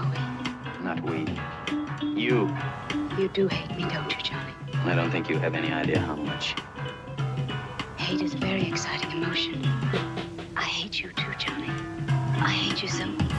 are we? Not we. You. You do hate me, don't you, Johnny? I don't think you have any idea how much. Hate is a very exciting emotion. I hate you too, Johnny. I hate you so